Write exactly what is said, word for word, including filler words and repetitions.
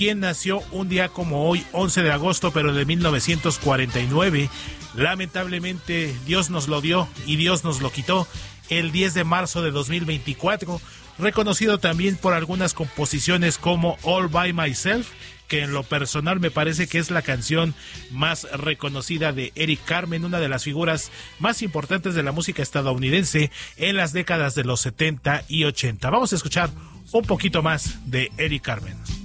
quien nació un día como hoy, once de agosto, pero de mil novecientos cuarenta y nueve. Lamentablemente, Dios nos lo dio y Dios nos lo quitó el diez de marzo de dos mil veinticuatro, reconocido también por algunas composiciones como All by Myself, que en lo personal me parece que es la canción más reconocida de Eric Carmen, una de las figuras más importantes de la música estadounidense en las décadas de los setenta y ochenta. Vamos a escuchar un poquito más de Eric Carmen.